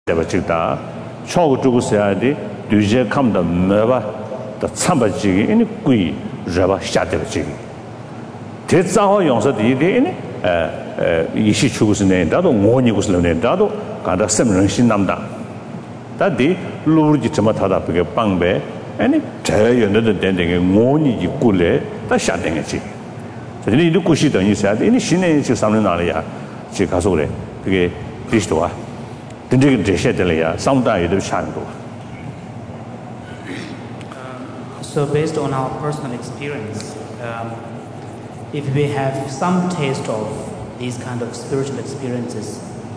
대바치다 초고 주고서야디 뒤제 감다 매바 더 참바지기 이니 꾸이 저바 샤데바지기 대자화 용서디디 이시 추구스네 나도 모니구스네 나도 가다 셈는 신남다 다디 루르지 점타다 그게 빵배 아니 자연의 된데게 모니지 꿀래 다 샤댕이지 저들이 이렇게 꾸시던 있어야 돼. 이 신의 지 삼는 날이야. 지 가서 그래. 그게 그리스도와 근데 제시되려야 상당히도 샤는 거. So based on our personal experience, if we have some taste of these kind of spiritual experiences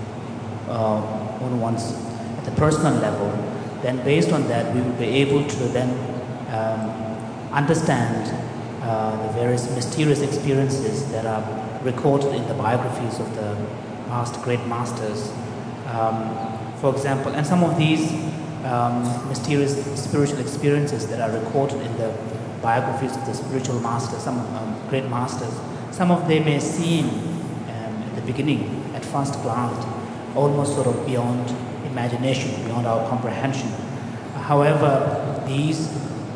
on one's at the personal level, then based on that we will be able to then understand the various mysterious experiences that are recorded in the biographies of the past great masters. For example, and some of these mysterious spiritual experiences that are recorded in the biographies of the spiritual masters, some great masters, some of them may seem at the beginning, at first glance, almost sort of beyond imagination, beyond our comprehension. However, these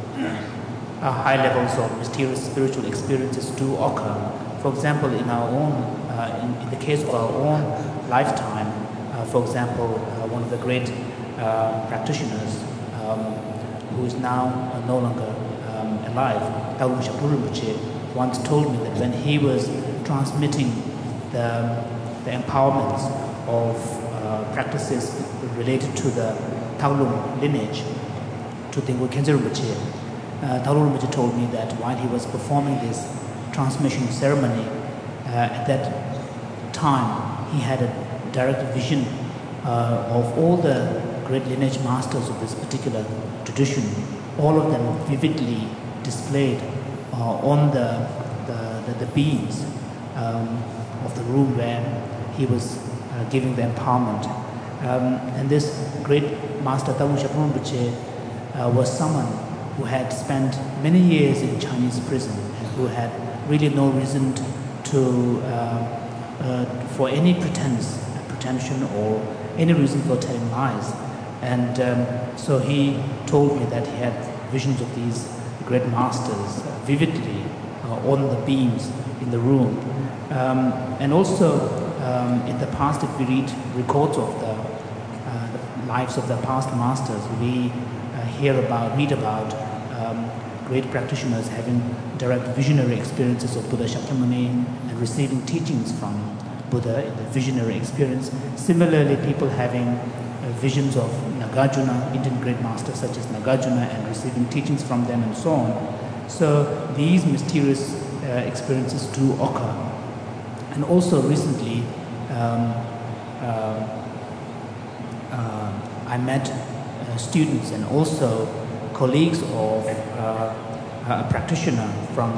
high levels of mysterious spiritual experiences do occur. For example, in our own, in the case of our own lifetime, for example, one of the great practitioners who is now no longer alive, Tagum Shakul Rinpoche, once told me that when he was transmitting the empowerments of practices related to the Taulung lineage to Tengku Khyentse Rinpoche, Thaulung Rinpoche told me that while he was performing this transmission ceremony, at that time he had a direct vision of all the great lineage masters of this particular tradition, all of them vividly displayed on the beams of the room where he was giving the empowerment. And this great master Tagum Shakul Rinpoche was someone who had spent many years in Chinese prison and who had really no reason to for any pretension or any reason for telling lies. And so he told me that he had visions of these great masters vividly on the beams in the room. And also in the past, if we read records of the lives of the past masters, we read about great practitioners having direct visionary experiences of Buddha Shakyamuni and receiving teachings from Buddha in the visionary experience. Similarly, people having visions of Nagarjuna, Indian great masters such as Nagarjuna, and receiving teachings from them and so on. So these mysterious experiences do occur. And also recently, I met students and also colleagues of a practitioner from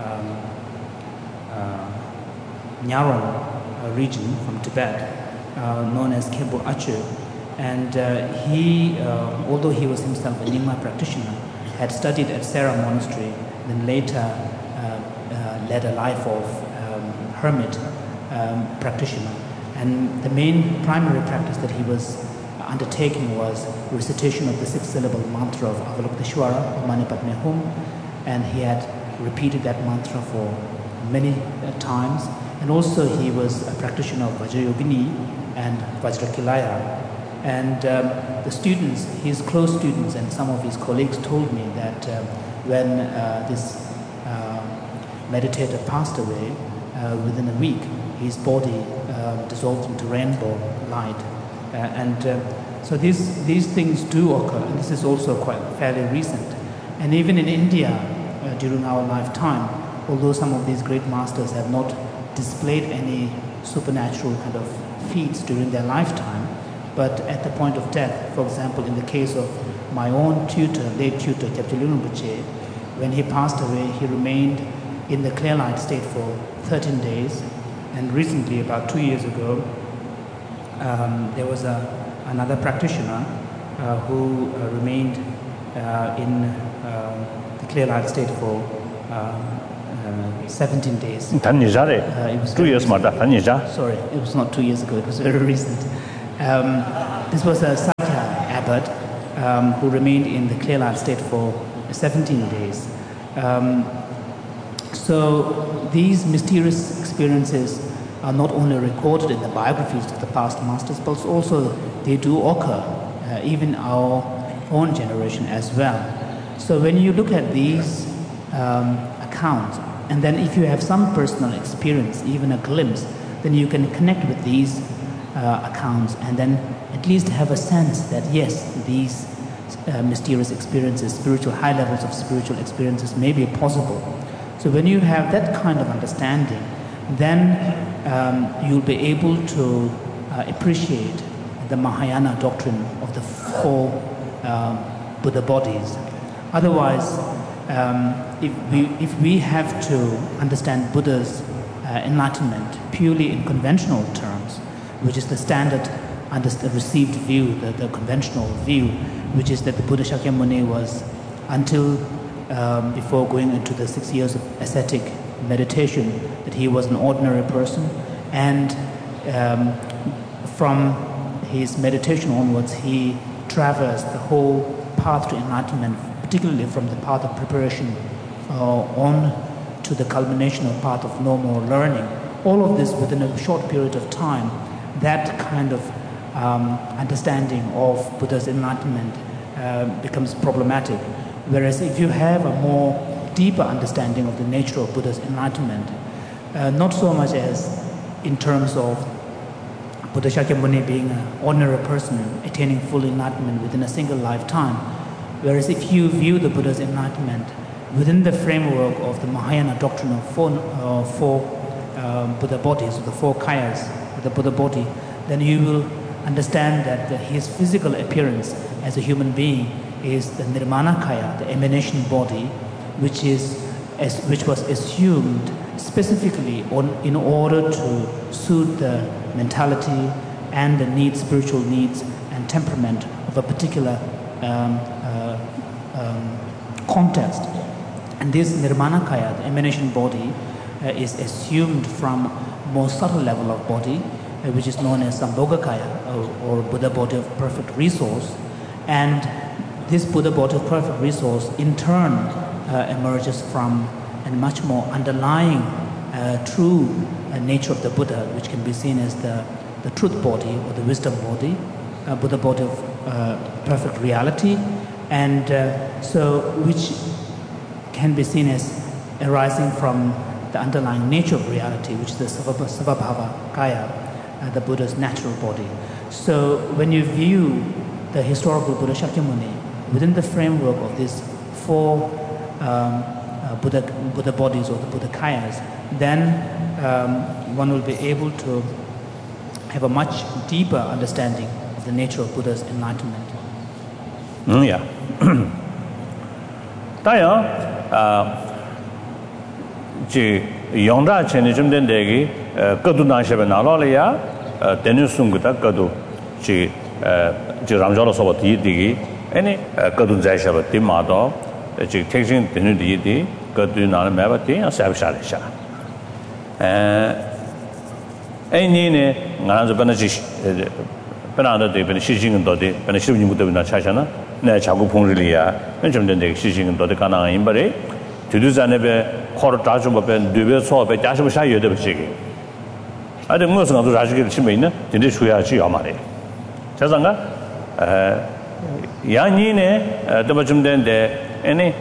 Nyarong region, from Tibet, known as Khenpo Achu. And he, although he was himself a Nyingma practitioner, had studied at Sera Monastery, then later led a life of hermit practitioner. And the main primary practice that he was undertaking was recitation of the 6-syllable mantra of Avalokiteshvara, Mani Padme Hum, and he had repeated that mantra for many times. And also he was a practitioner of Vajrayogini and Vajrakilaya. And the students, his close students and some of his colleagues told me that when this meditator passed away, within a week, his body dissolved into rainbow light. So these things do occur, and this is also quite fairly recent. And even in India, during our lifetime, although some of these great masters have not displayed any supernatural kind of feats during their lifetime, but at the point of death, for example, in the case of my own tutor, late tutor, Kyabje Lungpa Rinpoche, when he passed away, he remained in the clear light state for 13 days. And recently, about 2 years ago, there was another practitioner who remained in the clear light state for 17 days. It was 2 years, Sorry, it was not 2 years ago, it was very recent. this was a Sakya abbot who remained in the clear-light state for 17 days. So these mysterious experiences are not only recorded in the biographies of the past masters, but also they do occur even our own generation as well. So when you look at these accounts, and then if you have some personal experience, even a glimpse, then you can connect with these accounts and then at least have a sense that yes, these mysterious experiences, high levels of spiritual experiences may be possible. So when you have that kind of understanding, then you'll be able to appreciate the Mahayana doctrine of the four Buddha bodies. Otherwise, if we have to understand Buddha's enlightenment purely in conventional terms, which is the standard received view, the conventional view, which is that the Buddha Shakyamuni was, until before going into the 6 years of ascetic meditation, that he was an ordinary person, and from his meditation onwards he traversed the whole path to enlightenment, particularly from the path of preparation on to the culmination of path of no more learning. All of this within a short period of time. That kind of understanding of Buddha's enlightenment becomes problematic. Whereas if you have a more deeper understanding of the nature of Buddha's enlightenment, not so much as in terms of Buddha Shakyamuni being an ordinary person attaining full enlightenment within a single lifetime, whereas if you view the Buddha's enlightenment within the framework of the Mahayana doctrine of four Buddha bodies, or the four kayas of the Buddha body, then you will understand that his physical appearance as a human being is the Nirmana Kaya, the emanation body, which was assumed specifically in order to suit the mentality and the needs, spiritual needs and temperament of a particular context. And this Nirmana Kaya, the emanation body, is assumed from more subtle level of body, which is known as Sambhogakaya, or Buddha body of perfect resource. And this Buddha body of perfect resource in turn emerges from a much more underlying true nature of the Buddha, which can be seen as the truth body or the wisdom body, Buddha body of perfect reality, and so which can be seen as arising from the underlying nature of reality, which is the Savabhava Kaya, the Buddha's natural body. So when you view the historical Buddha Shakyamuni within the framework of these four Buddha bodies or the Buddha Kayas, then one will be able to have a much deeper understanding of the nature of Buddha's enlightenment. Yeah. Yongda Cheni Jumden Degi, Kadu Nashaban Alalia, Dennis Sunguta, Kadu, Ramjala Savati Digi, any Kadu Zaishaba Timado, taking the Nudi, Kadu Nanamavati, and Savishalisha. Any Nanza Benajish, Benada de Benishing and Dodi, Benishim Mudavina Chachana, Nachagu Pungilia, Benjamin de Shishing and Dodicana in Bari, to do Zanebe. Hortajum Duvel saw by Dasha Yoda Chigi. I don't know of the Rajik Chimina, in this way I see Amari. Chazanga Yanine, Dabajum den de any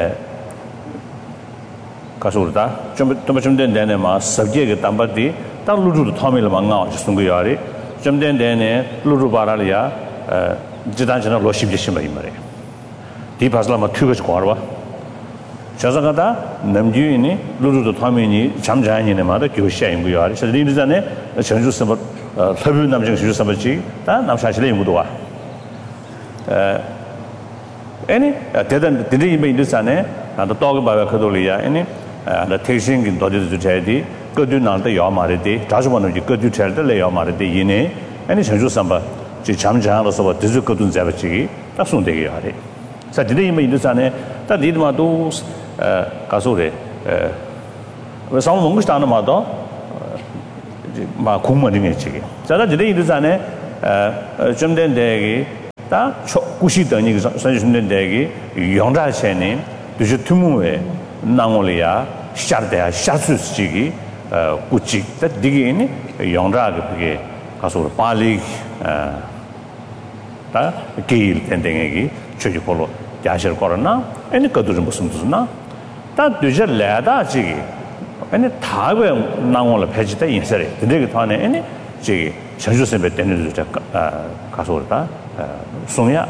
Kasurta, Tomachum den denema, subject Tambati, Taludu Tomil Manga, Sunguyari, Jumden dene, Luru Baralia, Jidanjana Loship Shimari. Deep Aslama Tugas Quarwa. Chazagata, Namjuini, Lulu Tomini, Chamjani, Mother, Kyusha, we are. So the Nizane, the Chanju Sabat, Tabu Namjang Sabachi, Namshashli Mudua. Any, did he make this ane, and the dog about Kadolia, any, the tasting in Dodges to Chadi, good do not the Yamaridi, Tasman, you could do tell the Layamaridi, Yine, any Chanju Samba, Chamjan or Sabat, Dizukutun Zavachi, that's one day. So did he make this ane, that did my dos. Kasure, some Mungustan Mado, Makuma Dimichi. So that the day is an 좀 된 대기 다 구시等이 선생님 대기 영자체니 dus 투무에 나올이야 샤르데야 샤수스지기 구치 다 디기니 영자가 그게 가서 빨리 다 게일 텐댕이 최주콜로 야실 거러나 아니 그도 좀 무슨 무슨나 다 되게 레다 지기 아니 다가 나올을 배지다 인설이 근데 그 안에 아니 지 전주선배 때는 가서 그러다 송야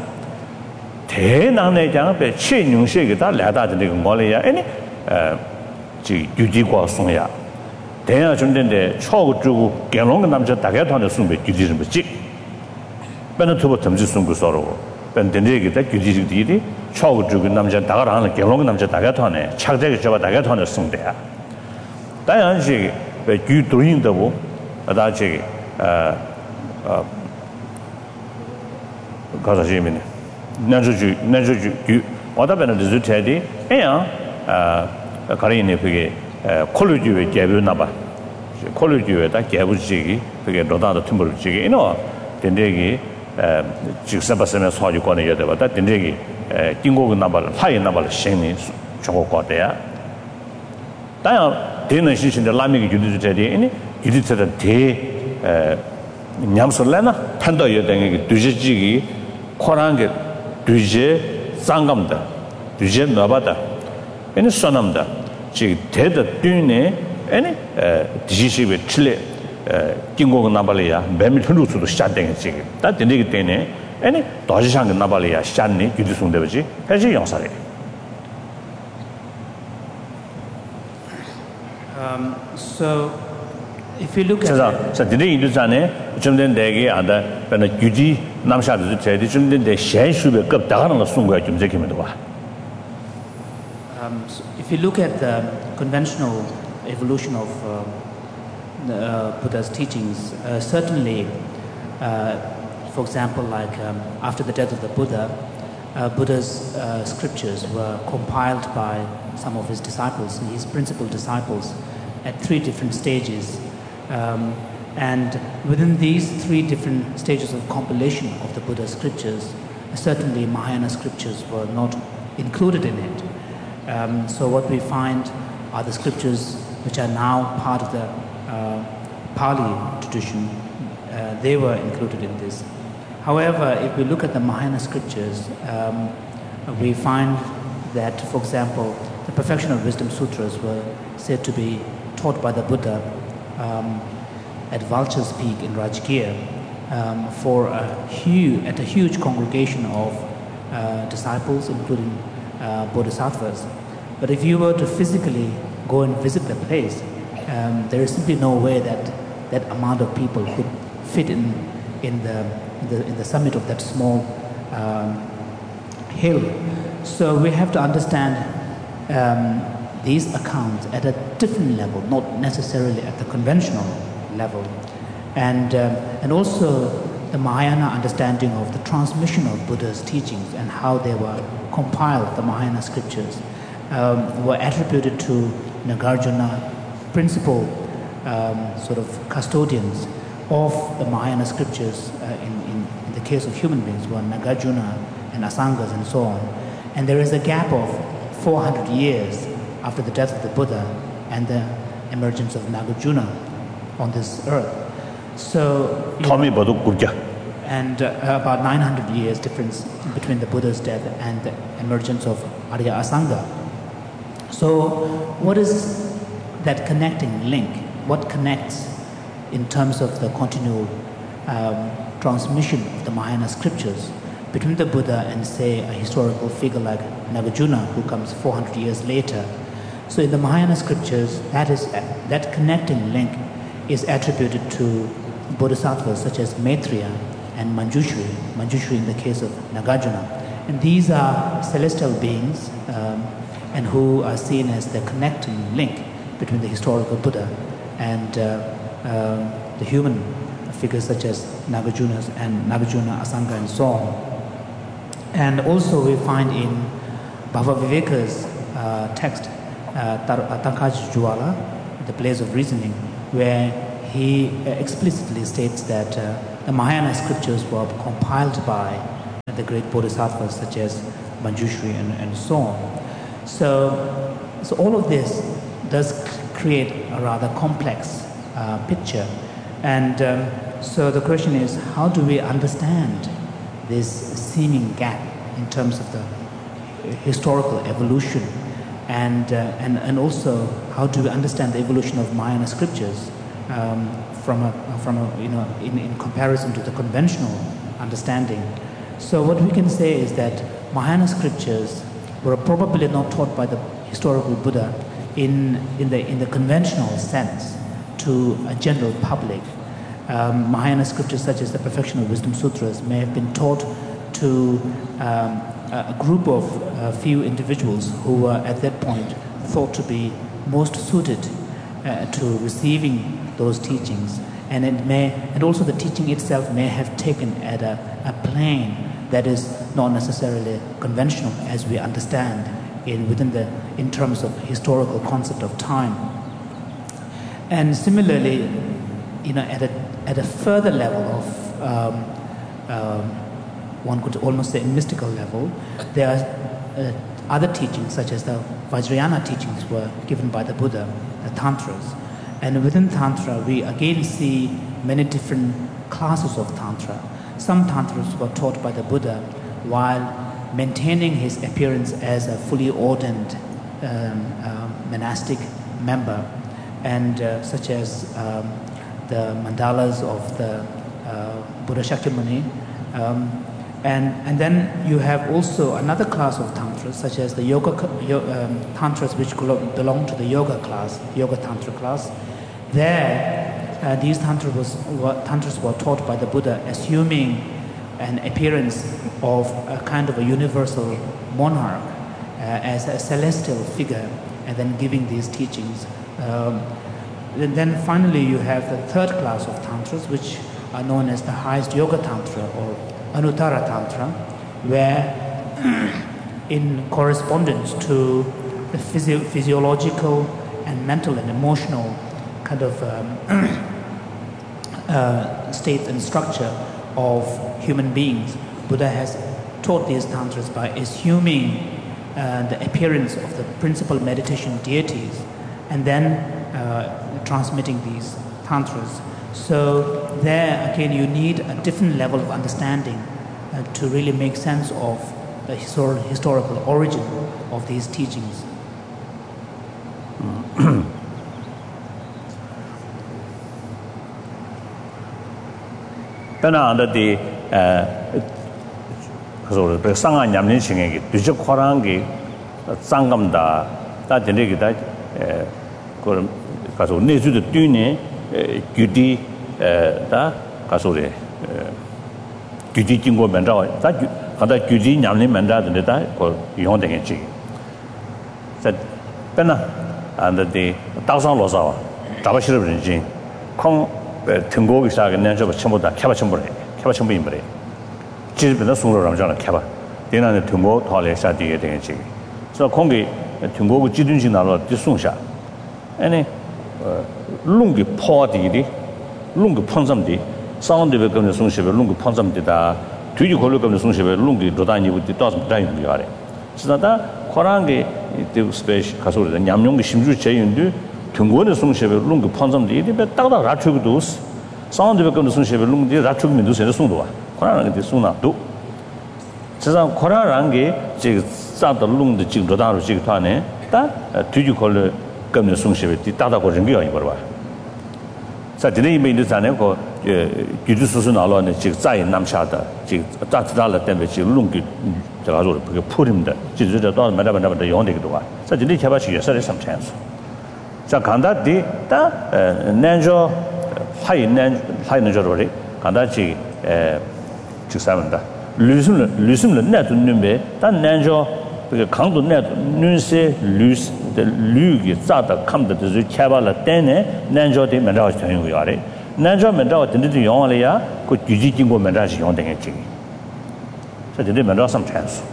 대난내장 배 최능식이다 레다는 그 뭐래야 아니 지 유지과 송야 대야 좀 된데 초고 주고 개롱 남자 다가 돈을 숨배 유지 좀 지 배는 두번 점지 숨고 서로 밴드에게 다 규지들이 초고 주고 남자 다가 하는 개롱 남자 다가 돈에 착대게 잡아 다가 돈을 숨대야 당연히 왜 규도인다고 다지 가서 지면 내주주 어다변의 리즈테디 에야 가리네 그게 콜로지에 개변나 봐 콜로지에다 개부지기 그게 로다도 틈벌지기 이노 된대기 직사바스면 소화주권에 여대보다 된대기 긴고그 나발 파이 나발 신이 저거 거대야 당연 되는 신신의 라미기 유디제디 이니 유디제다 대 냠설래나 판도 여댕이 두지지기 코란게 두제 상감다 두제 나바다 에니 소남다 지 대다 뒤네 에니 디지시베 칠레 긴고가 나발이야 매밀 흔루수도 시작된 지기 다 되기 때문에 에니 도지상가 나발이야 시작니 유디송되지 해지 영사래 so if you look at 자 근데 인도산에 좀된 대게 안다 변의 유지 남샤도 제대 좀된 대 셴슈베 급 다가는 거 순거야 좀 제기면도 봐. So if you look at the conventional evolution of Buddha's teachings, certainly, for example, like after the death of the Buddha, Buddha's scriptures were compiled by some of his disciples, his principal disciples, at 3 different stages. And within these 3 different stages of compilation of the Buddha's scriptures, certainly Mahayana scriptures were not included in it. So what we find are the scriptures which are now part of the Pali tradition. They were included in this. However, if we look at the Mahayana scriptures, we find that, for example, the Perfection of Wisdom Sutras were said to be taught by the Buddha at Vulture's Peak in Rajgir at a huge congregation of disciples, including bodhisattvas. But if you were to physically go and visit the place, there is simply no way that that amount of people could fit in the summit of that small hill. So we have to understand these accounts at a different level, not necessarily at the conventional level, and also the Mahayana understanding of the transmission of Buddha's teachings and how they were compiled. The Mahayana scriptures were attributed to Nagarjuna, principal sort of custodians of the Mahayana scriptures. In the case of human beings, were Nagarjuna and Asangas and so on. And there is a gap of 400 years after the death of the Buddha and the emergence of Nagarjuna on this earth. So, and about 900 years difference between the Buddha's death and the emergence of Arya Asanga. So what is that connecting link? What connects in terms of the continual transmission of the Mahayana scriptures between the Buddha and, say, a historical figure like Nagarjuna, who comes 400 years later? So in the Mahayana scriptures, that connecting link is attributed to bodhisattvas such as Maitreya and Manjushri in the case of Nagarjuna. And these are celestial beings and who are seen as the connecting link between the historical Buddha and the human figures such as Nagarjuna, Asanga, and so on. And also we find in Bhava Viveka's text, Tankaj Juala, The Place of Reasoning, where he explicitly states that the Mahayana scriptures were compiled by the great bodhisattvas such as Manjushri and so on. So all of this does create a rather complex picture. And so the question is, how do we understand this seeming gap in terms of the historical evolution, and also how do we understand the evolution of Mahayana scriptures from a in comparison to the conventional understanding? So what we can say is that Mahayana scriptures were probably not taught by the historical Buddha in the conventional sense to a general public. Mahayana scriptures such as the Perfection of Wisdom Sutras may have been taught to a group of few individuals who were at that point thought to be most suited to receiving those teachings, and also the teaching itself may have taken at a plane that is not necessarily conventional as we understand in terms of historical concept of time. And similarly, at a further level of one could almost say a mystical level, there are other teachings such as the Vajrayana teachings were given by the Buddha, the Tantras. And within Tantra, we again see many different classes of Tantra. Some Tantras were taught by the Buddha while maintaining his appearance as a fully ordained monastic member, and such as the mandalas of the Buddha Shakyamuni. And then you have also another class of tantras, such as the tantras which belong to the yoga tantra class. There, these tantras were taught by the Buddha, assuming an appearance of a kind of a universal monarch as a celestial figure, and then giving these teachings. And then finally, you have the third class of tantras, which are known as the highest yoga tantra or Anuttara Tantra, where in correspondence to the physiological and mental and emotional kind of state and structure of human beings, Buddha has taught these tantras by assuming the appearance of the principal meditation deities and then transmitting these tantras. So there again you need a different level of understanding to really make sense of the historical origin of these teachings. the sangha nyamni chingegi duje khorangi sangamda ta denegi da ko kaso neju de tune gyudi da kaso re gyudi jinggo menja da kada gyudi nyamni menja de da ko yong de chi sa pena and the thousand losa da ba shir bin jin kong 등고기 시작은 내가 전부 다 캐바 전부래 캐바 전부 임버래 집에서 송로 ram자는 캐바 대나는 등고 토할에 사디게 되겠지 그래서 공기 등고고 지든지 나로 뒤송샤 아니 룽기 포디리 룽기 펀섬디 사운드베 검는 송시베 룽기 펀섬디다 뒤지 걸로 검는 송시베 룽기 로다니부터 떠서 다니는 거래 지나다 코랑게 이 스페이스 가서를 냠용기 심주 제윤도 등고는 송시베 룽기 펀섬디 이게 딱딱 라트고도 사운드베 검는 송시베 룽기 라트고민도 세서 송도와 코랑게 송나도 지상 코랑게 지 싸다 룽디 지 로다로 지 타네 다 뒤지 걸로 검는 송시베 따다고 rengi 아니 버봐 자 드네 이메인도 자네 고 규주수수 나로네 지 자이 남샤다 지 따따라 때문에 지 룽기 제가 저 그 풀입니다 지저저 또 마다마다 용되기도 와 자 드네 개발시 예설에 삼찬수 자 간다디 다 nenjo 하이는저로리 간다지 직사문다 류숨을 내도 눈베 다 nenjo 그 강도 내도 눈세 류스 류기 자다 감도 개발을 때네 nenjo데 면라고 전용이야래 nenjo 면라고 된데 용어래야 그 규지经过 면라시 용되겠지 자 근데 면라 삼찬수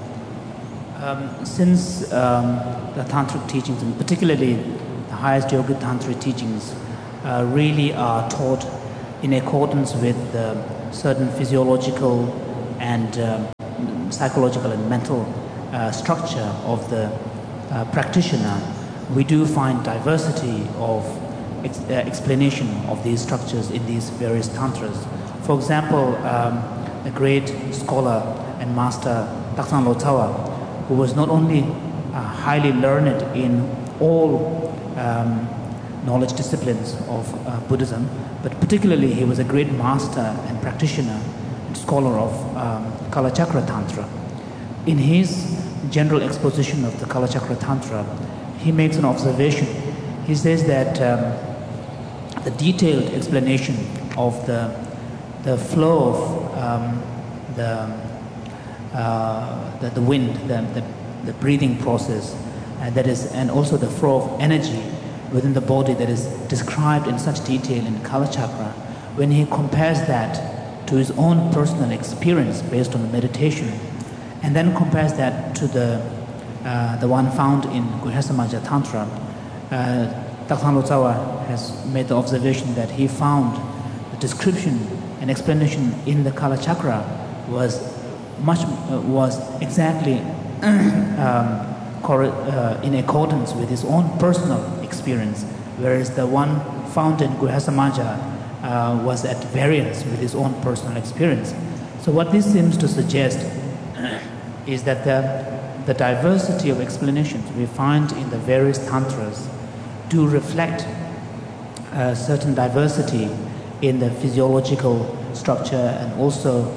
Since the tantric teachings, and particularly the highest yogic tantric teachings, really are taught in accordance with the certain physiological and psychological and mental structure of the practitioner, we do find diversity of explanation of these structures in these various tantras. For example, a great scholar and master, Taksang Lotsawa, who was not only highly learned in all knowledge disciplines of Buddhism, but particularly he was a great master and practitioner and scholar of Kalachakra Tantra. In his general exposition of the Kalachakra Tantra, he makes an observation. He says that the detailed explanation of the flow of the wind, the breathing process, that is, and also the flow of energy within the body that is described in such detail in Kalachakra, when he compares that to his own personal experience based on the meditation, and then compares that to the one found in Guhyasamaja Tantra, Taksang Lotsawa has made the observation that he found the description and explanation in the Kalachakra was exactly in accordance with his own personal experience, whereas the one found in Guhyasamaja was at variance with his own personal experience. So what this seems to suggest is that the diversity of explanations we find in the various tantras do reflect certain diversity in the physiological structure and also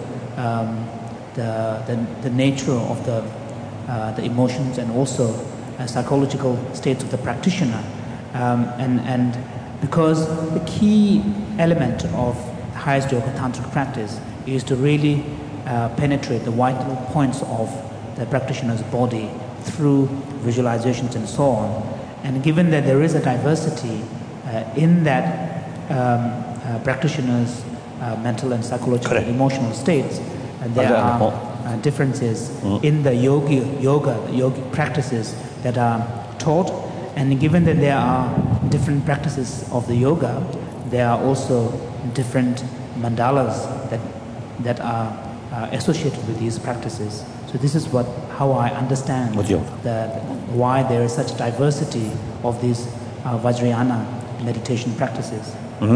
the nature of the emotions and also psychological states of the practitioner. And because the key element of the highest yoga tantric practice is to really penetrate the vital points of the practitioner's body through visualizations and so on. And given that there is a diversity in that practitioner's mental and psychological and emotional states, and there are differences in the yogic practices that are taught, and given that there are different practices of the yoga, there are also different mandalas that are associated with these practices. So this is how I understand why there is such diversity of these Vajrayana meditation practices.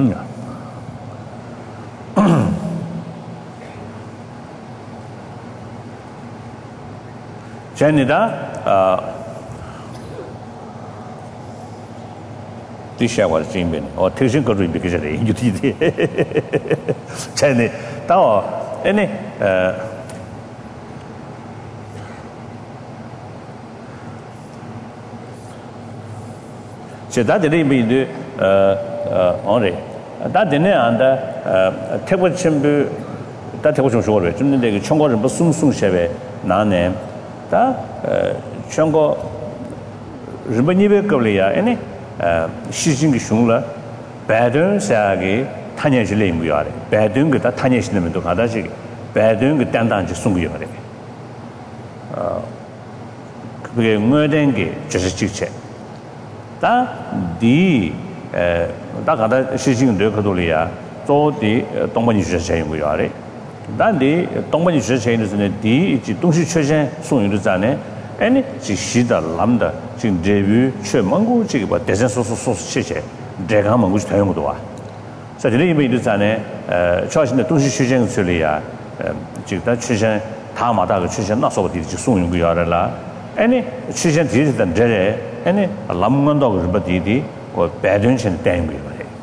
Janida Tisha was dreaming or teaching good because you did Jenny Tao any so that didn't mean only that didn't and take what that was short of the Chongo and Basum Sung Sheve Nane Chongo Ribanibe Korea any Shijing Shungla Badun Sagi Tanya Jilim we are Badung that Tanya Shim to Hadaji Badung Dandan Sungyore Murdengi just a chick that the Dakada Shijing de Cadolia told the Tomani Chain we are that the Tomani Chain is in a D, Tushi Chain, Sun Yuzane, and Shida Lambda, Jing Devu, Chemangu, Chiba, Desan so Chiche, Dragam, which Tamudoa. So the name is an charge in the Tushi Chain Sulia, Jigda Chichen, Tamada Chichen, not so did Sun we are la, any Chichen did than Dere, any a Lamando Badidi or Badunch and Tangi.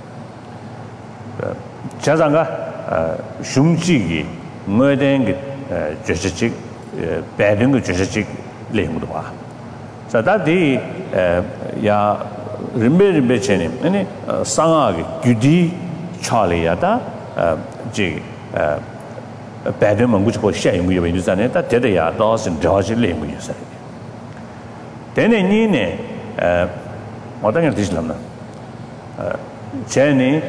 Chazanga. Shumchi, Murding, Jessic, Bading, Jessic, Limudwa. So that the Ya Rimbe Bechenim, any Sangag, Gudi, Charlie Yata, Jig, Badum, which was shame we use an eta, Tedia, Dawes, and George Lim, we say. Then a Nine, what I can teach them. Jenny,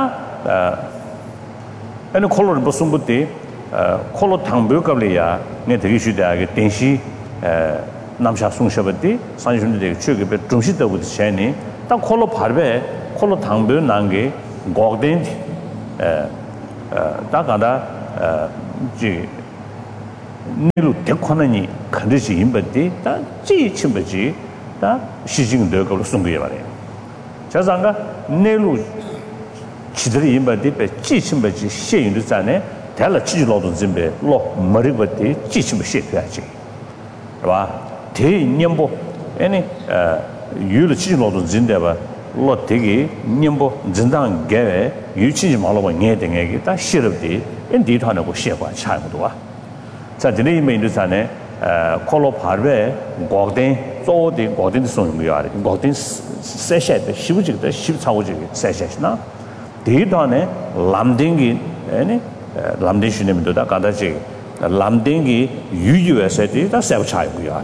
and the color of Bosumbuti, color Tambukablia, Netishuda, Tenshi, Namsha Sung Shabati, Sanjun de Chug, but Trumshita with Shani, that color Parve, color Tambu Nangi, Gogdent, 다가다 지 니루 대권하니 컨디시 임버디 다 지침버지 다 시징도 걸로 숨겨야 말이야. 자상가 내루 지들이 임버디 배 지침버지 시인도 자네 달라 지주로도 준비 로 머리버디 지침버 시해야지. 봐. 대년보 아니 유를 지주로도 준대봐 로 되게 년보 진당 개에 유치지 말고 녀등에게 다 싫어디 인디타는 시해봐 차고도 와. 자, 저희 메인도산에 콜로 파르베 고든 조디 고든 소용이야. 고든 세셔도 시부지도 시부차고지 세셔나. 대단에 람딩기 아니 람딩시님도다 가다지 람딩기 유유에서도 다 세부차고야.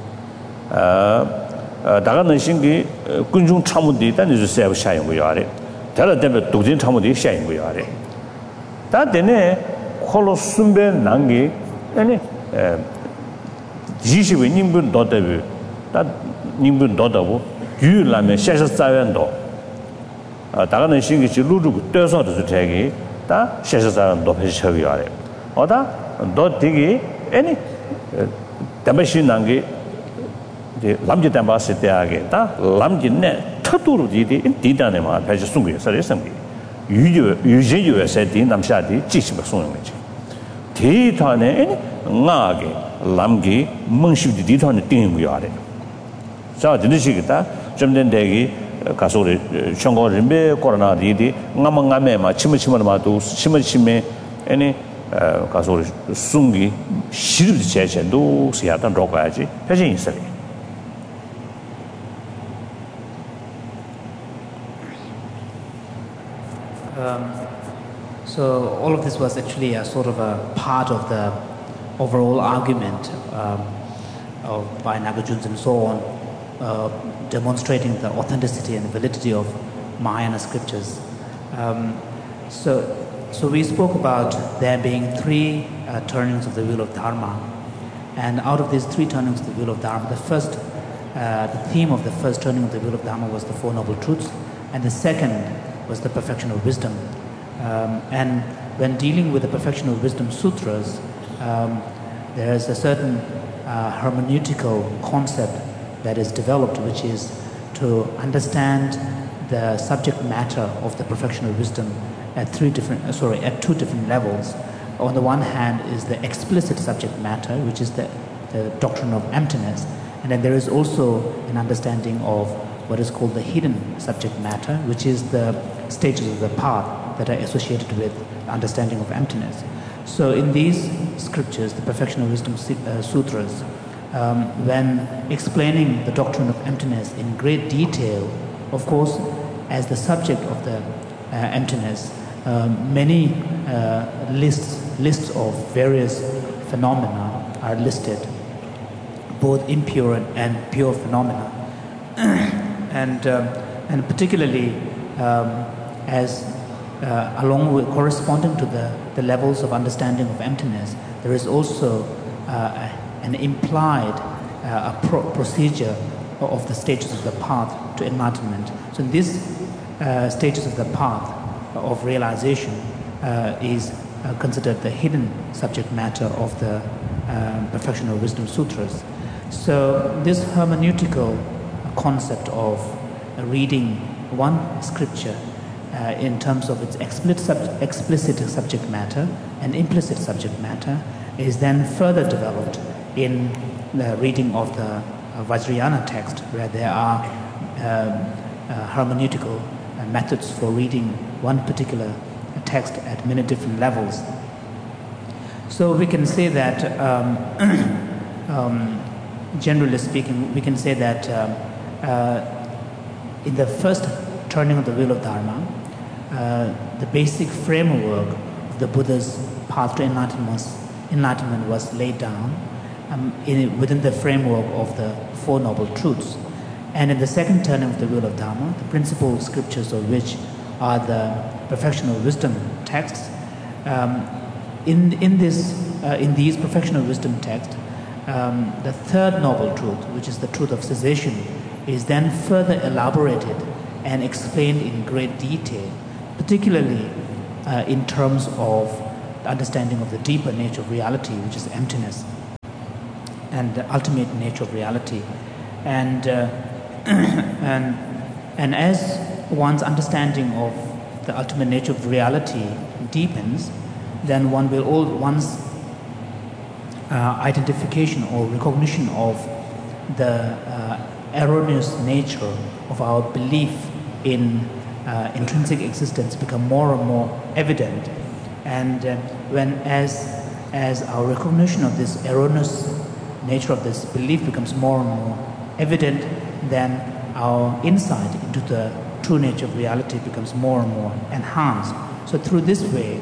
다가는 신기 군중 참무디 단지 세부차고야. 다른 때문에 독진 참무디 샤고야. 다데네 콜로 숨베 난기 아니 지시의 님분 도대비 다 님분 도다고 유라면 샤샤자연도 다가는 신기지 루루고 떼서도 되게 다 샤샤자연도 배셔야 돼. 어다 너 되게 아니 담바시 난게 이제 남지 담바스 때하게 다 남지네 터두르지디 디다네 마 배시 숨고요. 서리성기 유제유에서 디 남샤디 지시버 소용 거지. 대단에 나게 람기 멍시디 디탄에 띵고야 돼. 자, 진짜시겠다. 좀 된대기 가서를 청고림베 코로나 디디 나망가메마 치무치마마도 치무치메 아니 가서를 숨기 시르 제제도 시야단 로가야지. 해진 있어요. So all of this was actually a sort of a part of the overall argument by Nagarjuns and so on, demonstrating the authenticity and validity of Mahayana scriptures. So we spoke about there being three turnings of the wheel of Dharma, and out of these three turnings of the wheel of Dharma, the theme of the first turning of the wheel of Dharma was the Four Noble Truths, and the second was the perfection of wisdom. And when dealing with the perfection of wisdom sutras, there is a certain hermeneutical concept that is developed, which is to understand the subject matter of the perfection of wisdom at two different levels. On the one hand is the explicit subject matter, which is the doctrine of emptiness, and then there is also an understanding of what is called the hidden subject matter, which is the stages of the path that are associated with understanding of emptiness. So in these scriptures, the Perfection of Wisdom Sutras, when explaining the doctrine of emptiness in great detail, of course, as the subject of the emptiness, many lists of various phenomena are listed, both impure and pure phenomena. And particularly as along with corresponding to the levels of understanding of emptiness, there is also an implied procedure of the stages of the path to enlightenment. So in these stages of the path of realization is considered the hidden subject matter of the Perfection of Wisdom Sutras. So this hermeneutical concept of reading one scripture in terms of its explicit subject matter and implicit subject matter is then further developed in the reading of the Vajrayana text, where there are hermeneutical methods for reading one particular text at many different levels. So we can say that, generally speaking, we can say that in the first turning of the wheel of Dharma, the basic framework of the Buddha's path to enlightenment was laid down within the framework of the Four Noble Truths. And in the second turning of the wheel of Dharma, the principal scriptures of which are the Perfection of Wisdom texts, in these Perfection of Wisdom texts, the third noble truth, which is the truth of cessation, is then further elaborated and explained in great detail. Particularly, in terms of the understanding of the deeper nature of reality, which is emptiness, and the ultimate nature of reality. And and as one's understanding of the ultimate nature of reality deepens, then one's identification or recognition of the erroneous nature of our belief in intrinsic existence become more and more evident. And as our recognition of this erroneous nature of this belief becomes more and more evident, then our insight into the true nature of reality becomes more and more enhanced. So through this way,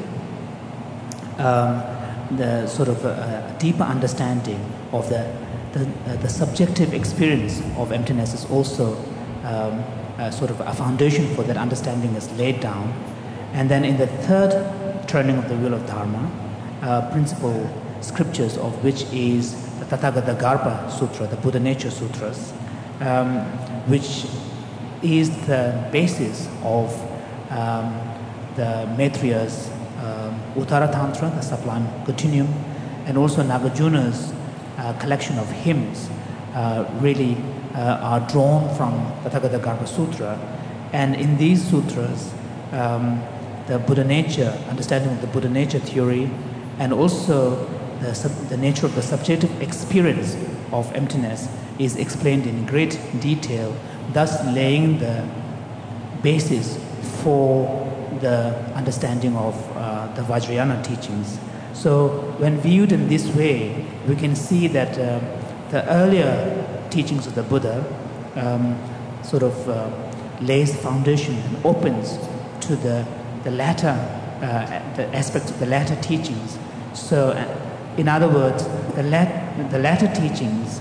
the sort of deeper understanding of the subjective experience of emptiness is also sort of a foundation for that understanding is laid down. And then in the third turning of the wheel of Dharma, principal scriptures of which is the Tathagata Garbha Sutra, the Buddha Nature Sutras, which is the basis of the Maitriya's Uttara Tantra, the Sublime Continuum, and also Nagarjuna's collection of hymns really are drawn from the Tathagata Garbha Sutra. And in these sutras, the Buddha nature, understanding of the Buddha nature theory, and also the nature of the subjective experience of emptiness is explained in great detail, thus laying the basis for the understanding of the Vajrayana teachings. So when viewed in this way, we can see that the earlier teachings of the Buddha sort of lays foundation and opens to the latter the aspects of the latter teachings. So in other words, the latter teachings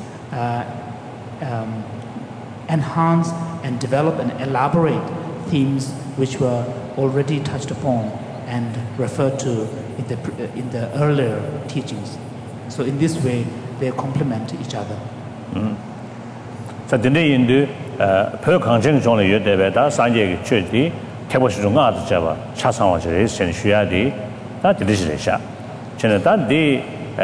enhance and develop and elaborate themes which were already touched upon and referred to in the earlier teachings. So in this way, they complement each other. So today in the per conjunction zone you deve da sanje ge chudi tebo shi zhong a de java cha sang wa zhe shen xu ya de da de shi sha chen da de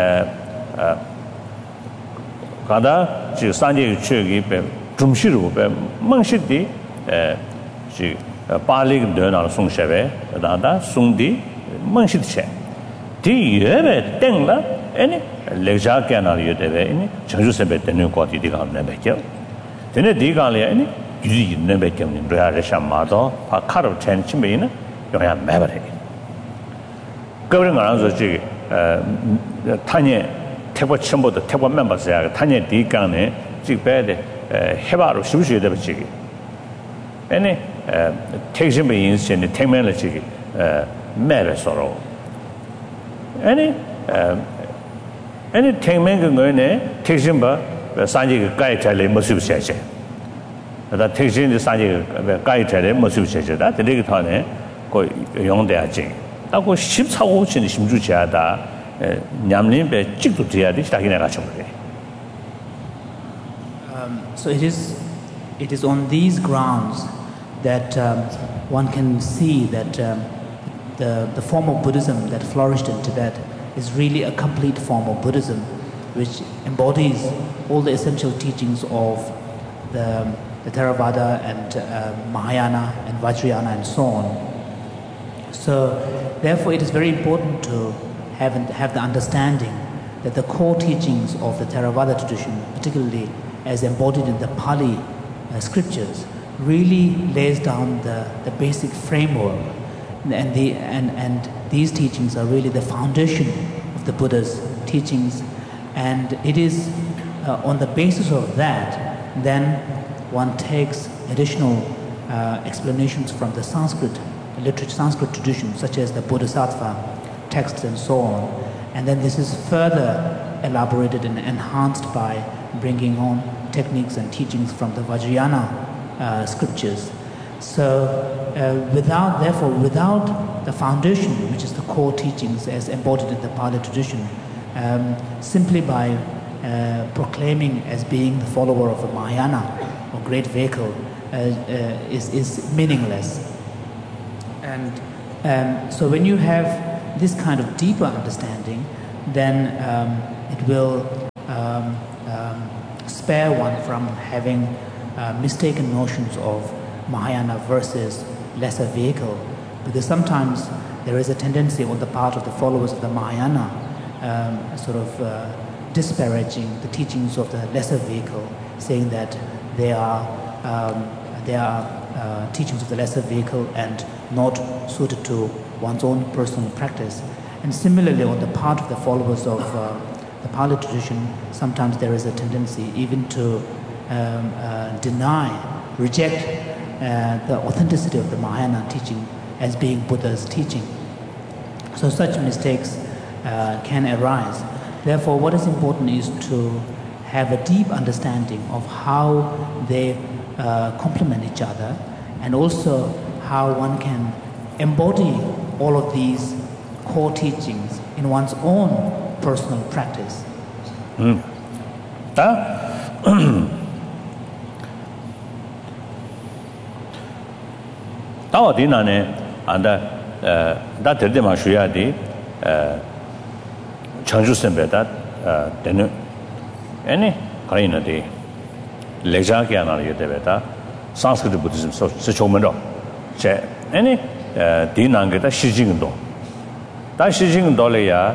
ga da ji sanje ge chu ge be zhong shi ru be meng shi de ji ba li ge de na song she be da song de meng shi de che di ye be deng la any le ja ge na ye de be any chang ju se be de ne ko di ga ne be jiao Then the Gale any you never came in Rashamado, a car of 10 chimney, you have memory. Going around the Tanya Tebo Chimbo, the Tebo members there, Tanya D. Gane, Jig Bed, Heba of Sushi the Chigi. Any takes him in the 10 minutes, Mary sorrow. Any 10 men going there, takes him by Sanji Guy Tele Mosu Seche. That takes in the Sanji Guy Tele Mosu Seche, that the Ligatone go young there. I go ships how in the Shimjucha, Yamlin, Chiku Tia, this Takinagachum. So it is on these grounds that one can see that the form of Buddhism that flourished in Tibet is really a complete form of Buddhism, which embodies all the essential teachings of the Theravada and Mahayana and Vajrayana and so on. So therefore it is very important to have the understanding that the core teachings of the Theravada tradition, particularly as embodied in the Pali scriptures, really lays down the basic framework, and these teachings are really the foundation of the Buddha's teachings. And it is on the basis of that, then one takes additional explanations from the Sanskrit literature, Sanskrit tradition, such as the Bodhisattva texts and so on. And then this is further elaborated and enhanced by bringing on techniques and teachings from the Vajrayana scriptures. So without the foundation, which is the core teachings as embodied in the Pali tradition, simply by proclaiming as being the follower of a Mahayana or great vehicle is meaningless. And So when you have this kind of deeper understanding, then it will spare one from having mistaken notions of Mahayana versus lesser vehicle, because sometimes there is a tendency on the part of the followers of the Mahayana sort of disparaging the teachings of the lesser vehicle, saying that they are teachings of the lesser vehicle and not suited to one's own personal practice. And similarly, on the part of the followers of the Pali tradition, sometimes there is a tendency even to reject the authenticity of the Mahayana teaching as being Buddha's teaching. So such mistakes can arise. Therefore, what is important is to have a deep understanding of how they complement each other, and also how one can embody all of these core teachings in one's own personal practice. Chanju Sembeta, Denu, any Karina de Lejakiana Yedeveta, Sanskrit Buddhism, so Sichomendo, any Dinangeta Shijindo. That Shijindo Leia,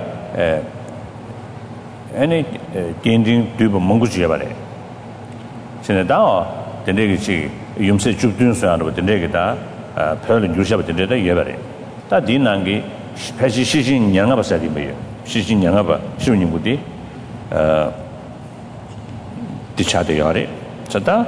any Dinding Duba Mongujabare. Senadao, the Negachi, Yumse Jupdun sound with the Negata, Pearl and Yusha with the Yevare. That Dinangi, Peshi Shijin Yangaba Sadi. Shijin Yangaba, Shuning Budi, Dichadayari. Sata,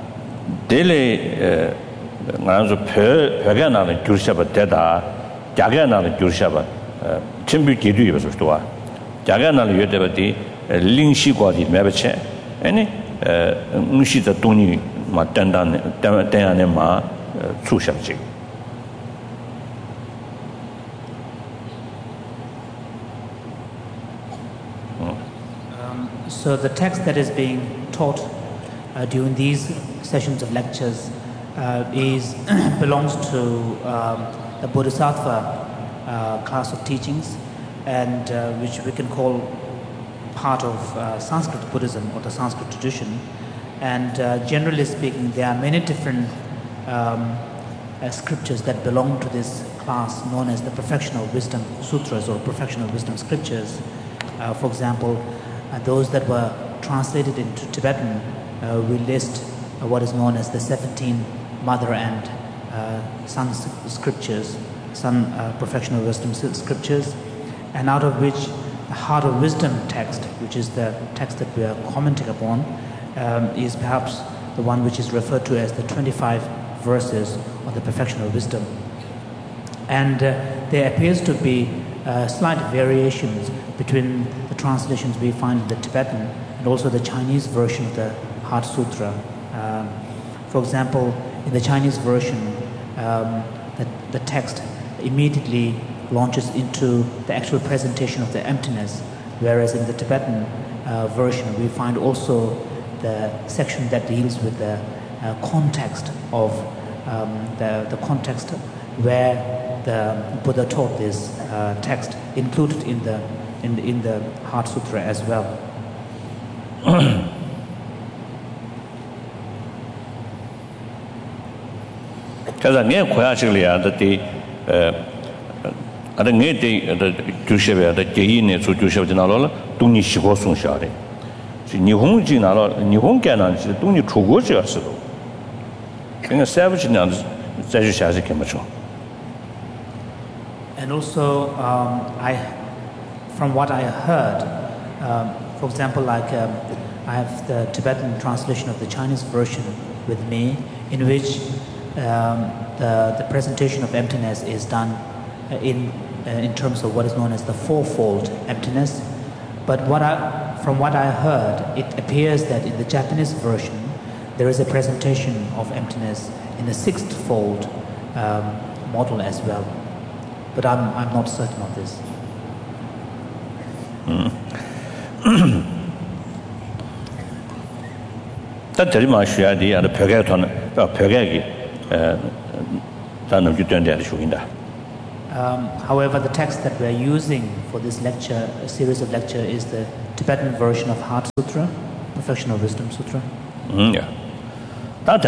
Dele Nanzo Pagana and Jurshaba Deda, Jagana and Jurshaba, Chimbu Kidu was to her. Jagana Yudabati, Lingshi Guadi Mabache, any Mushita Tuni Matandan, Dayanema, Sushachi. So the text that is being taught during these sessions of lectures belongs to the Bodhisattva class of teachings, and which we can call part of Sanskrit Buddhism or the Sanskrit tradition. And generally speaking, there are many different scriptures that belong to this class, known as the Perfectional Wisdom Sutras or Perfectional Wisdom Scriptures. For example, those that were translated into Tibetan, we list what is known as the 17 mother and son scriptures, son Perfectional Wisdom Scriptures, and out of which the Heart of Wisdom text, which is the text that we are commenting upon, is perhaps the one which is referred to as the 25 verses of the Perfectional Wisdom. And there appears to be slight variations between the translations we find in the Tibetan and also the Chinese version of the Heart Sutra. For example, in the Chinese version, the text immediately launches into the actual presentation of the emptiness, whereas in the Tibetan version we find also the section that deals with the context of the context where the Buddha taught this text, included in the Heart Sutra as well. Because near Quachilia that the other Nate the Jusheva, the Jain to Jushav General, Tuni Shigosun Shari. She Nihon General, Nihon Canon, she Tuni Trugoja. In a savage and Sajushazi Kamacho. And also, from what I heard, for example, like I have the Tibetan translation of the Chinese version with me, in which the presentation of emptiness is done in terms of what is known as the fourfold emptiness. But from what I heard, it appears that in the Japanese version there is a presentation of emptiness in the sixth-fold model as well. But I'm not certain of this. That very much the other Pagaton, Pagagi, Tan of Jutan, the Shuinda. However, the text that we're using for this lecture, a series of lecture, is the Tibetan version of Heart Sutra, Perfection of Wisdom Sutra. Yeah. That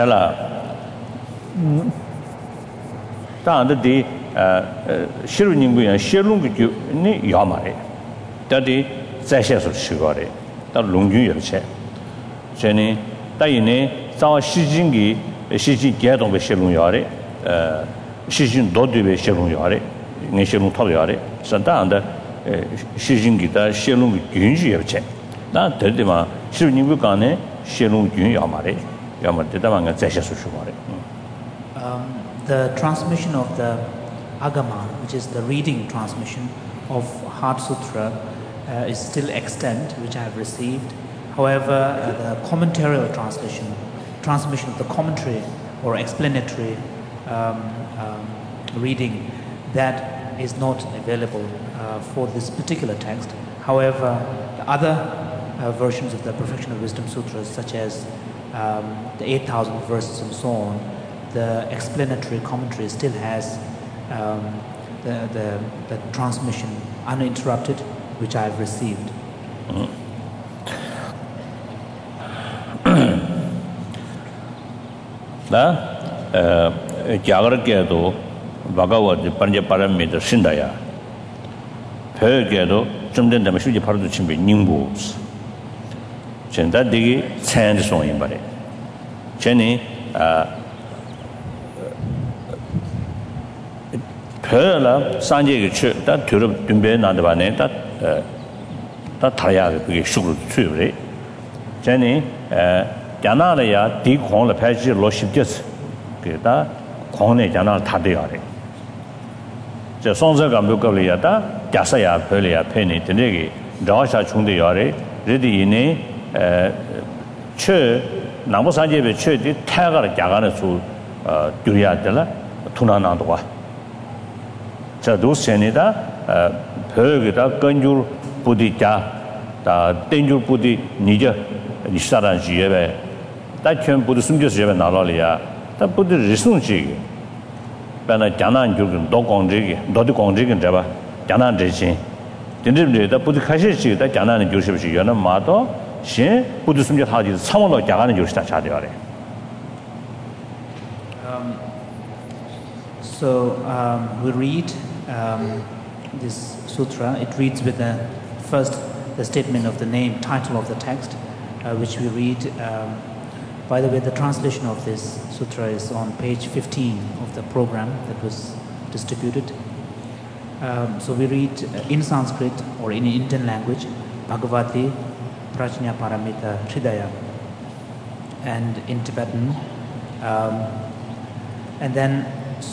the Shiruningu Shirungu ni Yamare. That the Zashes of Shigore, that Lungu Yache. Jenny, Diane, Saw Shijingi, Shiji Gadon with Shirun Yare, Shijin Dodi with Shirun Yare, Nishirun Toyare, Santanda, Shijingi, Shirun Yunji Yache. That Tedima, Shiruningu Gane, Shirun Yamare, Yamadamanga Zashes of Shigore. The transmission of the Agama, which is the reading transmission of Heart Sutra, is still extant, which I have received. However, the commentarial transmission of the commentary or explanatory reading, that is not available for this particular text. However, the other versions of the Perfection of Wisdom Sutras, such as the 8,000 verses and so on, the explanatory commentary still has the transmission uninterrupted, which I have received. Jagarakedo, Bhagavad, Panjaparamita, Shindaya, Pergedo, Jumden, the Mashuji Pardu Chimbi, Nimbus. Chenda Digi, Sand Song in Bari. Jenny, Perla, Sanjay, that Turub Dumbe, Nandavane, that Taya, big sugar too. Jenny, Janaya, Dick Hong, the Pachi, Loship just get that Kone Janal Tadiare. The Sonsa Gambukaviata, Jasaya, Pelia, Penny, Tenegi, Dasha Chundiare, ready in a church, Namosanjay, church, Tagar Jagana to Duriadella, Tunanandwa. Those Senida, Pergita, Ganjur, Budita, the Danger Budi, Niger, Nisara Jieve, that can put some just Jeven Nalalia, that put the Risunji, Bana Jana Jurgen, Dog on Jig, Dodi on Jig and Java, Jana Jachin. Didn't that put the Kashi, that Jana and Joseph Yana Mato, she put some just how someone like Jana and Josta Chadiare. So we read this sutra. It reads with the statement of the name, title of the text, which we read. By the way, the translation of this sutra is on page 15 of the program that was distributed. So we read in Sanskrit or in Indian language, Bhagavati Prajna Paramita Hridaya, and in Tibetan. And then,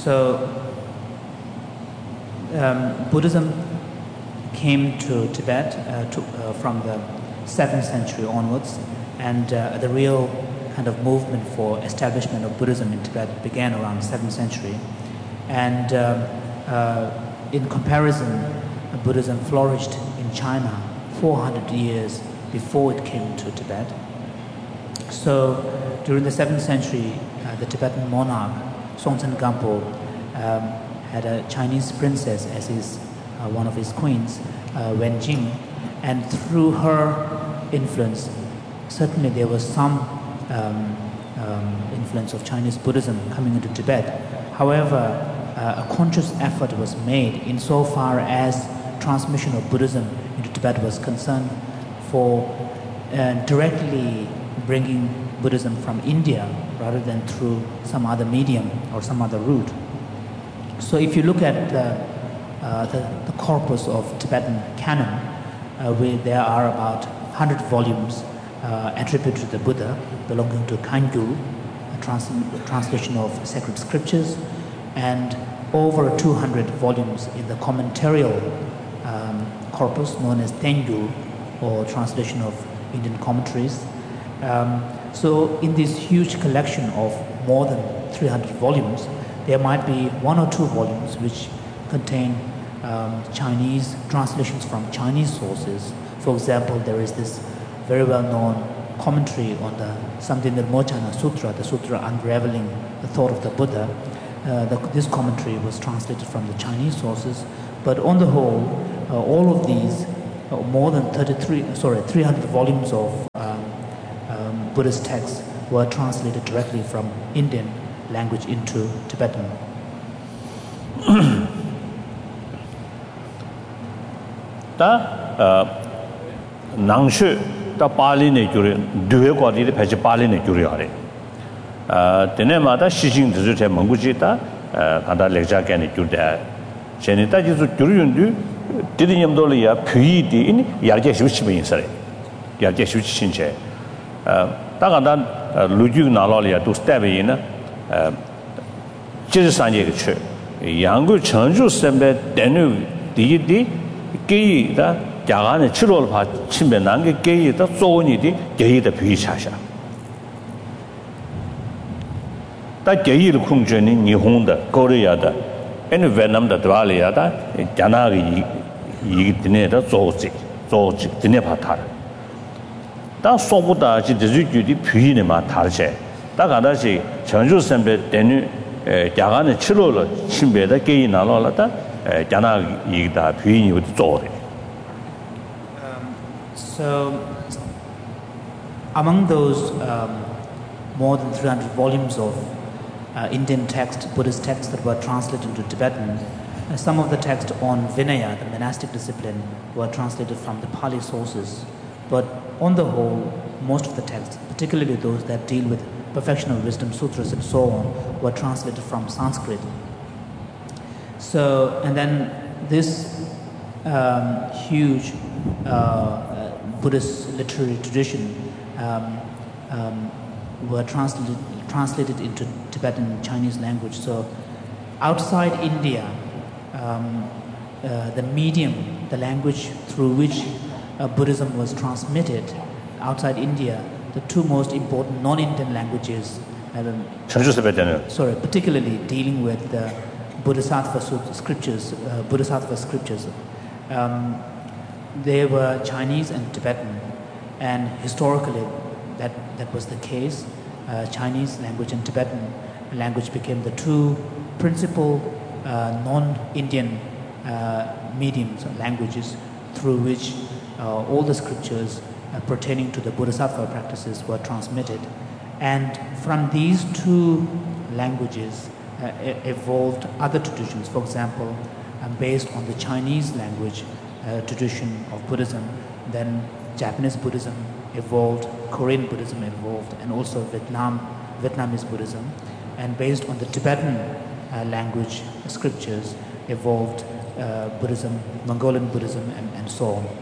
Buddhism came to Tibet from the 7th century onwards, and the real kind of movement for establishment of Buddhism in Tibet began around the 7th century. And in comparison, Buddhism flourished in China 400 years before it came to Tibet. So during the 7th century, the Tibetan monarch, Songtsen Gampo, had a Chinese princess as one of his queens, Wen Jing, and through her influence, certainly there was some influence of Chinese Buddhism coming into Tibet. However, a conscious effort was made insofar as transmission of Buddhism into Tibet was concerned for directly bringing Buddhism from India rather than through some other medium or some other route. So if you look at the corpus of Tibetan canon, where there are about 100 volumes attributed to the Buddha belonging to Kangyur, a translation of sacred scriptures, and over 200 volumes in the commentarial corpus known as Tengyur, or translation of Indian commentaries. So in this huge collection of more than 300 volumes, there might be 1 or 2 volumes which contain Chinese translations from Chinese sources. For example, there is this very well-known commentary on the Samdhinirmochana Sutra, the sutra unraveling the thought of the Buddha, this commentary was translated from the Chinese sources, but on the whole, all of these, more than 300 volumes of Buddhist texts were translated directly from Indian language into Tibetan. Nangshu ta Pali ne jure duwe kwa di phe Pali ne jure yare tene ma da shijing de je manguji ta kanda lekja ka ne jure chene ta ji jure yundu didi nyam do ya phui di in yarje shu chi bin sare yarje shu chi chin che ta kanda luju na lo ya do step yin na ji san ye ge che yang gu cheng ju sen be denu di di ge da 야간에 7월 봐 침배 난게 게이다 쪼니디 게이다 비차샤 다 게이를 공전이 일본다 코리아다 에는 베트남다 드발리아다 자나기 이기드네다 쪼지 드네 바타 다 소보다 지지주디 비네 마 다르세 다 가다시 전주 선배 되는 야간에 7월 침배다 게이 나로라다 자나기 이기다 비니 쪼리. So, among those more than 300 volumes of Indian text, Buddhist texts that were translated into Tibetan, some of the texts on Vinaya, the monastic discipline, were translated from the Pali sources. But on the whole, most of the texts, particularly those that deal with perfection of wisdom sutras and so on, were translated from Sanskrit. So, and then this huge Buddhist literary tradition were translated into Tibetan and Chinese language. So outside India, the medium, the language through which Buddhism was transmitted outside India, the two most important non-Indian languages, particularly dealing with the Bodhisattva scriptures, they were Chinese and Tibetan, and historically that was the case. Chinese language and Tibetan language became the two principal non-Indian mediums or languages through which all the scriptures pertaining to the Bodhisattva practices were transmitted. And from these two languages evolved other traditions. For example, based on the Chinese language tradition of Buddhism, then Japanese Buddhism evolved, Korean Buddhism evolved, and also Vietnamese Buddhism. And based on the Tibetan language scriptures evolved Buddhism, Mongolian Buddhism, and so on.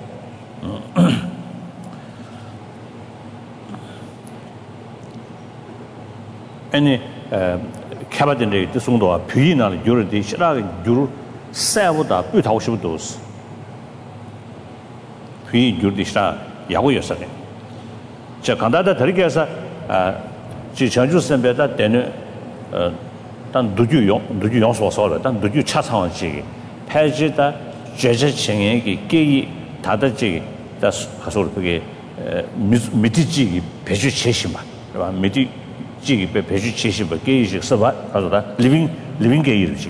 Any cabinet the Sungdo, Pina, Juridi, Shirag, Jur, Savoda, Putaushus. Pui Jurdisha, Yahu Yosane. Chakanda Tarikasa, Chichanju Sembeta, then Duju Yons was all, then Duju Chasan Chigi, Pajita, Jaja Chengi, Gay, Tadaji, that's Hasorpege, Mitiji, Peju Cheshima, Miti. Living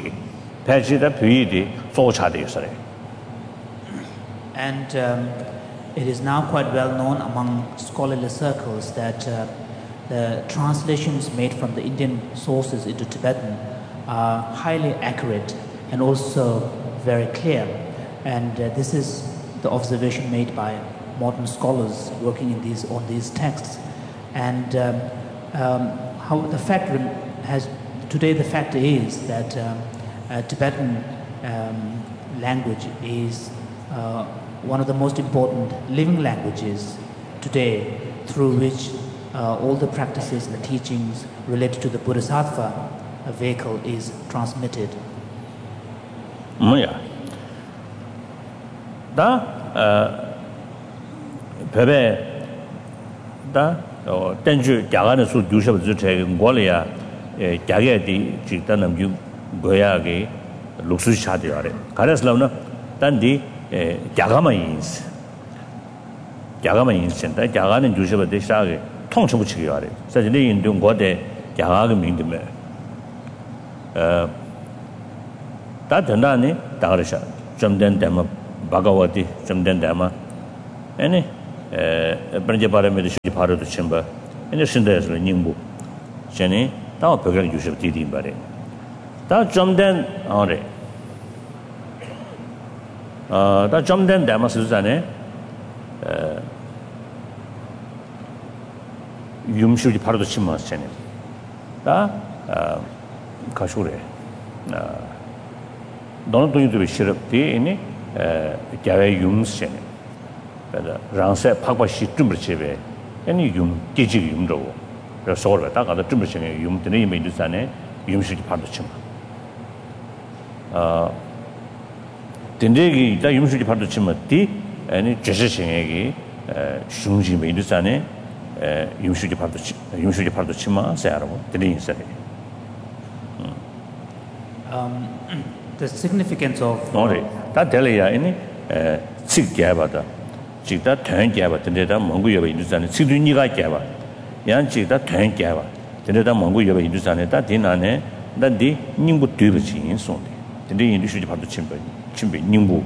and it is now quite well known among scholarly circles that the translations made from the Indian sources into Tibetan are highly accurate and also very clear, and this is the observation made by modern scholars working on these texts. And how the fact today the fact is that Tibetan language is one of the most important living languages today, through which all the practices and the teachings related to the Bodhisattva vehicle is transmitted. Tenju Jagana Su Dusha Zute, Golia, Jagati, Chitanam, Goyagi, Luxus Chadiare. Karaslavna, Dandi, Jagama ins. Jagama instant, Jagan and Dusha de Shagi, Tongchuchiari. Such a day in Dungode, Jagam in the 다 된다니 다르샤 점된 데마 바가와디 점된 데마 아니 번제 바람에도 쉬지 바로도 침바 아니 신대에서 닝부 전에 다 벽을 주셔 디디 말에 다 점된 어레 다 점된 데마 쓰잖아요 юм슈지 바로도 침마스잖아요 다 가쇼래 너는 돈이 싫었디 이니 자외 юм스잖아요 랑세 파과시 좀 아니 용 계지 용도 그래서 서울 다가도 좀 버치네 용들이 메두산에 용식이 받도 침 된대기 다 용식이 받도 침었디 아니 제시생에게 슝지 메두산에 용식이 받도 침마 세라고 들리는 소리 the significance of 다 될이야 이니 직계바다 직다 된계바 된데다 몽구여바 인도산에 직dun이가 계바 양직다 된계바 된데다 몽구여바 인도산에 다 디나네 난디 닝부 뒤르지 인송데 된데 인도슈지 받도 침배 닝부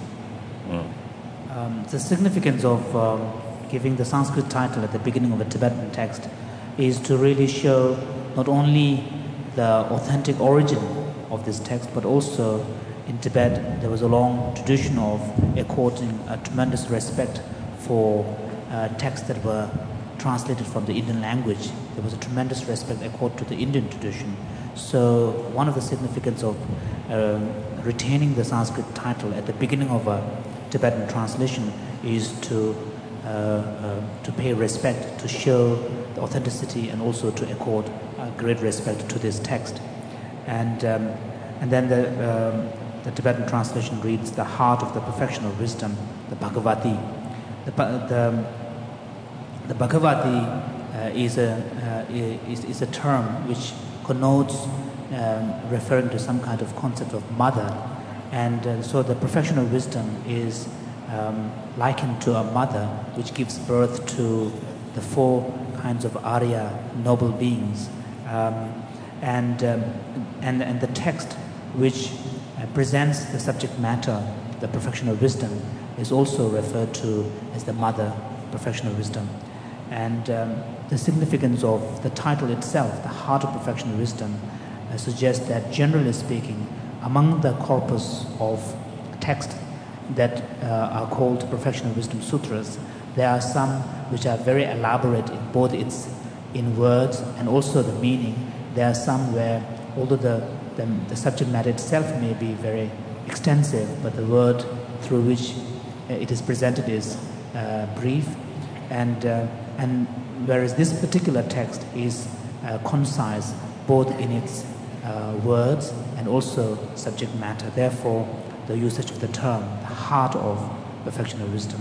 the significance of giving the Sanskrit title at the beginning of a Tibetan text is to really show not only the authentic origin of this text, but also in Tibet there was a long tradition of according a tremendous respect for texts that were translated from the Indian language. There was a tremendous respect accorded to the Indian tradition. So one of the significance of retaining the Sanskrit title at the beginning of a Tibetan translation is to pay respect, to show the authenticity, and also to accord great respect to this text. And then the Tibetan translation reads, "The heart of the perfection of wisdom, the Bhagavati." The Bhagavati is a term which connotes referring to some kind of concept of mother, and so the perfection of wisdom is likened to a mother which gives birth to the four kinds of Arya noble beings, and the text which presents the subject matter, the perfection of wisdom, is also referred to as the mother, perfection of wisdom. And the significance of the title itself, the heart of perfection of wisdom, suggests that generally speaking, among the corpus of text that are called Perfection of Wisdom Sutras, there are some which are very elaborate in both in words and also the meaning. There are some where, although the subject matter itself may be very extensive, but the word through which it is presented is brief, and whereas this particular text is concise both in its words and also subject matter. Therefore, the usage of the term, the heart of perfection of wisdom.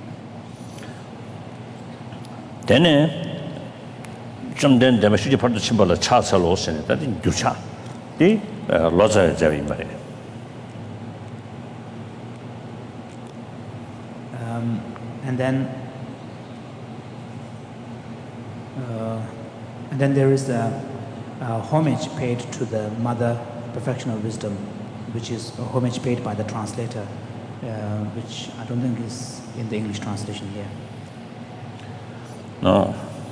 Then, 좀된 데마시지 파도 침발로 차살로 오시네. 다디 유차. 디 로자 자위 말이야. And then there is a homage paid to the mother, perfection of wisdom, which is a homage paid by the translator, which I don't think is in the English translation here. No.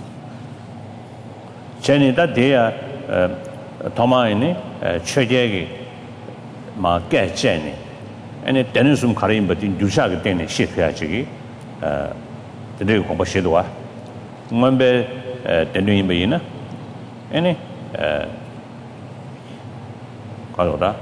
Chenita dea Tomaini, Chegegi, Ma get Jenny, and it denisum Karim, but in Dusha Deni ship Yachigi, the new Compashidua. Remember the new Imbeina? Any Kaloda,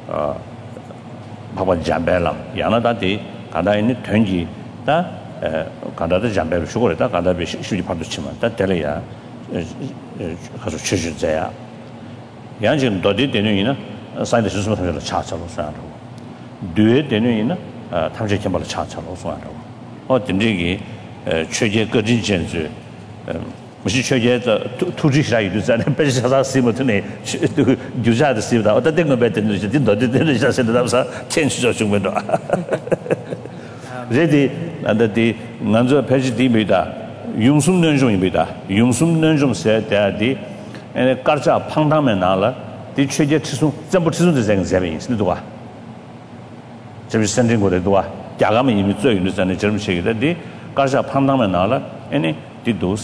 Papa Jambelam, Yanadati, Kada in the Tungi, that Kada Jambel Sugar, that Kada Shuji Paduchima, that Telia has a church there. Yanjin Dodi Denuina, signed the system of the Chacha Losando. Do it Denuina, Tamji Kimball Chacha Losando. Or Dindigi, Church Gordingens. Must you two Jishai and Pesha simultaneously to Juja the Siva, or the thing about the just said that was a change to window. Ready under the Nanzo Pej Dimida, Yumsum Nunjum Bida, Yumsum Nunjum said that the and a Karcha Pangdamanala, 이 최제 치수 전부 치수도 생각이 있는 도와 저기 선진 거래 도와 야가면 이미 做有的在那这么些的가자 판단만 나라 아니 디도